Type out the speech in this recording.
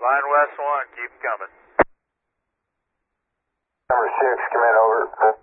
Line West 1, keep them coming. Number 6, come in, over.